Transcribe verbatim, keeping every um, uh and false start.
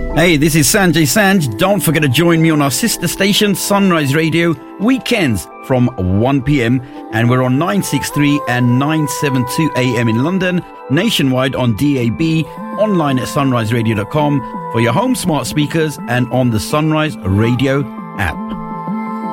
Hey, this is Sanjay Sanj. Don't forget to join me on our sister station, Sunrise Radio, weekends from one p.m. And we're on nine sixty-three and nine seventy-two A M in London, nationwide on D A B, online at sunrise radio dot com for your home smart speakers and on the Sunrise Radio